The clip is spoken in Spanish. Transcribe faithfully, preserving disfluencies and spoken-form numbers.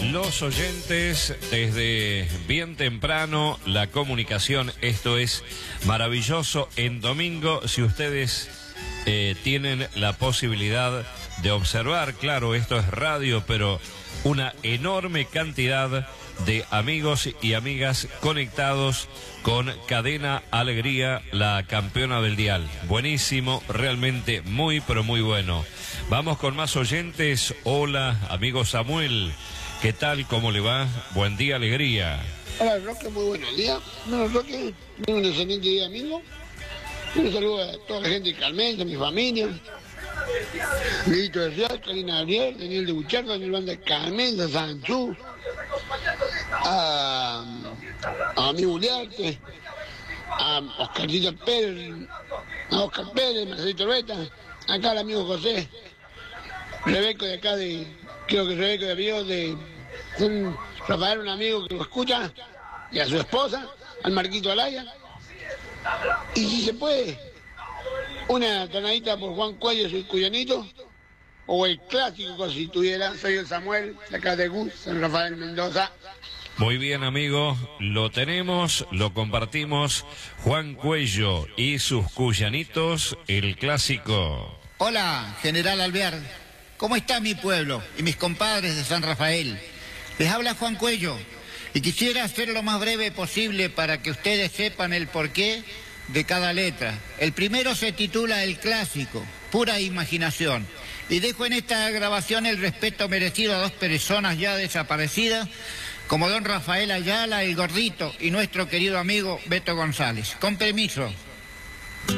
Los oyentes, desde bien temprano, la comunicación, esto es maravilloso. En domingo, si ustedes eh, tienen la posibilidad de observar, claro, esto es radio, pero una enorme cantidad de amigos y amigas conectados con Cadena Alegría, la campeona del dial. Buenísimo, realmente muy, pero muy bueno. Vamos con más oyentes. Hola, amigo Samuel. ¿Qué tal? ¿Cómo le va? Buen día, Alegría. Hola, Roque, muy buenos días. Bueno, Roque, un excelente día, amigo. Un saludo a toda la gente de Carmen, a mi familia. Lito de Real, Karina Ariel, Daniel de Buchardo, Daniel Banda de Carmen, de Sanchú, a, a mi Uliarte, a Oscarcito Pérez, a Oscar Pérez, Marcelito Beta, acá al amigo José, Rebeco de acá de, creo que Rebeco de amigos de, un, Rafael, un amigo que lo escucha, y a su esposa, al Marquito Alaya, y si se puede, una tonadita por Juan Cuello, soy cuyanito, o el clásico, si tuviera, soy el Samuel, de acá de Gus, San Rafael Mendoza. Muy bien, amigo, lo tenemos, lo compartimos. Juan Cuello y sus cuyanitos, el clásico. Hola, General Alvear. ¿Cómo está mi pueblo y mis compadres de San Rafael? Les habla Juan Cuello y quisiera hacer lo más breve posible para que ustedes sepan el porqué de cada letra. El primero se titula El Clásico, pura imaginación. Y dejo en esta grabación el respeto merecido a dos personas ya desaparecidas, como don Rafael Ayala, el Gordito, y nuestro querido amigo Beto González. Con permiso.